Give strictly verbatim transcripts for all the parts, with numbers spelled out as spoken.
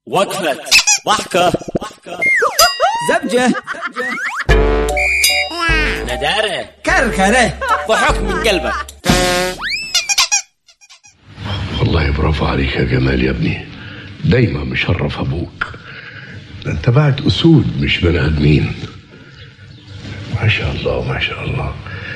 وقفة ضحكة زبجة ندارة كركرة ضحك من قلبك. والله برافو عليك يا جمال يا ابني، دايما مشرف ابوك. ده انت بعد اسود مش بني ادمين. ما شاء الله ما شاء الله.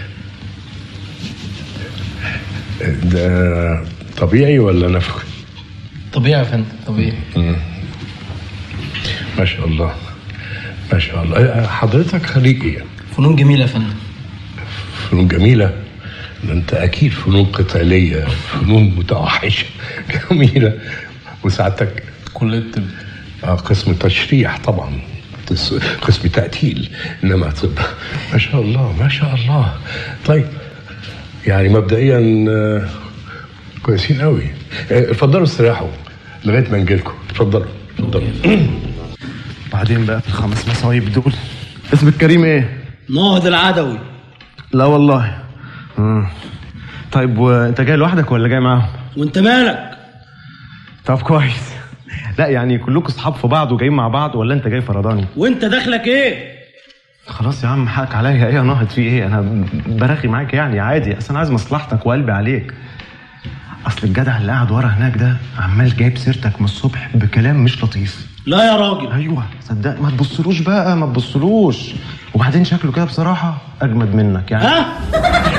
ده طبيعي ولا نفخ؟ طبيعي يا فندم، طبيعي. مم. ما شاء الله ما شاء الله. حضرتك خريج ايه؟ فنون جميلة يا فندم. فنون جميلة؟ ده انت اكيد فنون قتالية، فنون متوحشة. جميلة. وساعتك كلية الطب. اه قسم تشريح طبعا، قسم تقتيل، انما طب. ما شاء الله ما شاء الله. طيب يعني مبدئيا كويسين قوي. اتفضلوا استريحوا لغايه ما نجيلكم. اتفضلوا اتفضلوا. بعدين بقى في الخمس مصايب دول. اسمك كريم ايه؟ نهض العدوي. لا والله. مم. طيب وانت جاي لوحدك ولا جاي معاهم؟ وانت مالك؟ طب كويس. لا يعني كلكم اصحاب في بعض وجايين مع بعض ولا انت جاي فرداني؟ وانت دخلك ايه؟ خلاص يا عم حقك عليا. ايه يا نهض في ايه؟ انا برخي معاك يعني عادي، اصل انا عايز مصلحتك وقلبي عليك. اصل الجدع اللي قاعد ورا هناك ده عمال جايب سيرتك من الصبح بكلام مش لطيف. لا يا راجل. ايوه صدق، ما تبصلوش بقى ما تبصلوش. وبعدين شكله كده بصراحه اجمد منك يعني. ها؟